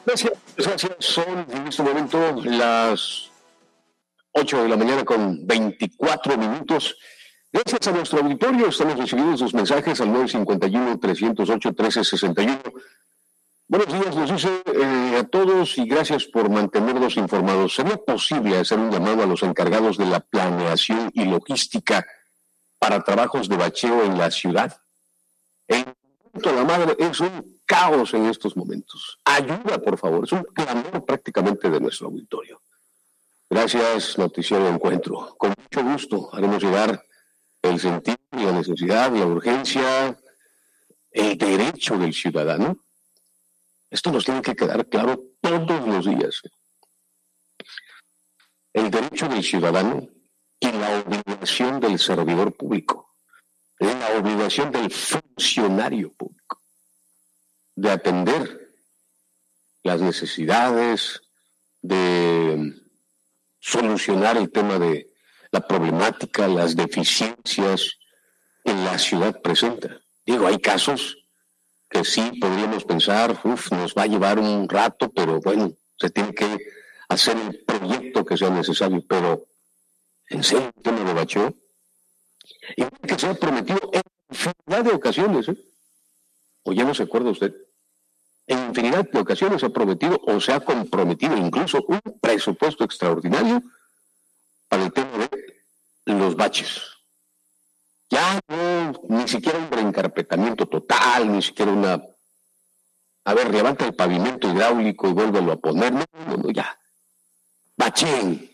Gracias, gracias. Son en este momento las 8 de la mañana con 24 minutos. Gracias a nuestro auditorio, estamos recibiendo sus mensajes al 951-308-1361. Buenos días, nos dice a todos y gracias por mantenernos informados. ¿Sería posible hacer un llamado a los encargados de la planeación y logística para trabajos de bacheo en la ciudad? La madre es un caos en estos momentos. Ayuda, por favor. Es un clamor prácticamente de nuestro auditorio. Gracias, Noticiero de Encuentro. Con mucho gusto haremos llegar el sentido, la necesidad, la urgencia, el derecho del ciudadano. Esto nos tiene que quedar claro todos los días. El derecho del ciudadano y la obligación del servidor público. La obligación del funcionario público de atender las necesidades, de solucionar el tema de la problemática, las deficiencias que la ciudad presenta. Digo, hay casos que sí podríamos pensar, nos va a llevar un rato, pero bueno, se tiene que hacer el proyecto que sea necesario, pero en serio, el tema de bacheo, y que se ha prometido en infinidad de ocasiones, ¿o ya no se acuerda usted? En infinidad de ocasiones se ha prometido o se ha comprometido incluso un presupuesto extraordinario para el tema de los baches. Ya no, ni siquiera un reencarpetamiento total, ni siquiera una... A ver, levanta el pavimento hidráulico y vuélvelo a poner. No, ya. Bacheen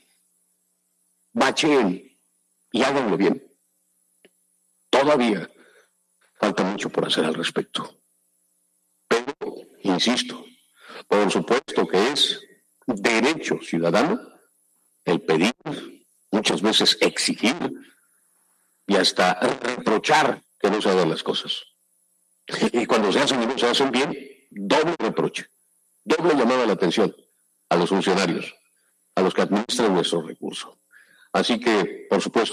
y háganlo bien. Todavía falta mucho por hacer al respecto. Pero, insisto, por supuesto que es derecho ciudadano el pedir, muchas veces exigir y hasta reprochar que no se hagan las cosas. Y cuando se hacen y no se hacen bien, doble reproche, doble llamada a la atención a los funcionarios, a los que administran nuestros recursos. Así que, por supuesto,